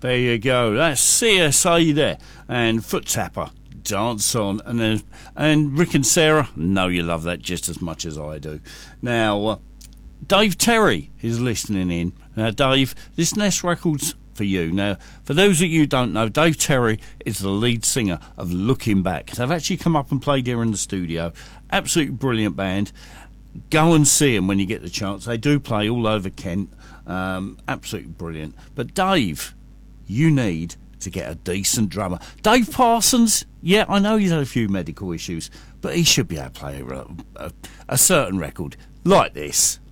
There you go. That's CSA there. And Foot Tapper, Dance On. And Rick and Sarah, know you love that just as much as I do. Now, Dave Terry is listening in. Now, Dave, this next record's for you. Now, for those of you who don't know, Dave Terry is the lead singer of Looking Back. They've actually come up and played here in the studio. Absolutely brilliant band. Go and see them when you get the chance. They do play all over Kent. Absolutely brilliant. But Dave, you need to get a decent drummer. Dave Parsons, yeah, I know he's had a few medical issues, but he should be able to play a certain record like this.